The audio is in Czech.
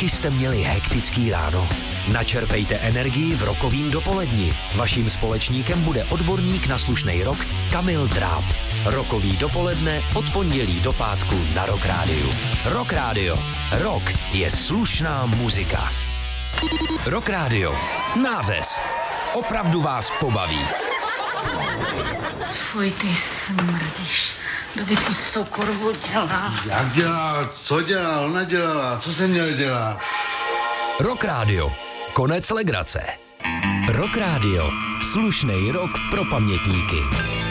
Taky jste měli hektický ráno? Načerpejte energii v rokovým dopoledni. Vaším společníkem bude odborník na slušnej rock Kamil Dráb. Rokový dopoledne od pondělí do pátku na Rock Rádiu. Rock Rádio. Rock je slušná muzika. Rock Rádio. Nářez. Opravdu vás pobaví. Fuj, ty smrdíš. Kdo by si s tou korvou dělá? Jak dělá? Co dělá? Ona dělala. Co jsem měl dělat? Rock Rádio. Konec legrace. Rock Rádio. Slušnej rock pro pamětníky.